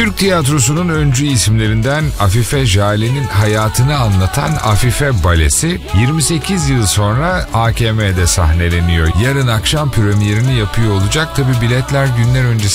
Türk tiyatrosunun öncü isimlerinden Afife Jale'nin hayatını anlatan Afife Balesi 28 yıl sonra AKM'de sahneleniyor. Yarın akşam premierini yapıyor olacak. Tabi biletler günler öncesi